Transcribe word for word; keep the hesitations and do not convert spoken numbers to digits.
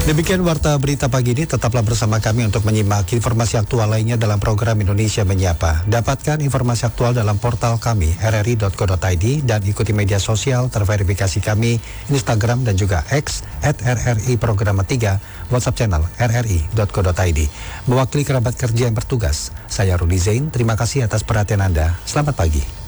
Demikian warta berita pagi ini, tetaplah bersama kami untuk menyimak informasi aktual lainnya dalam program Indonesia Menyapa. Dapatkan informasi aktual dalam portal kami r r i titik co titik i d dan ikuti media sosial terverifikasi kami Instagram dan juga X at R R I Programa tiga, WhatsApp channel r r i titik co titik i d. Mewakili kerabat kerja yang bertugas, saya Rudi Zain, terima kasih atas perhatian Anda. Selamat pagi.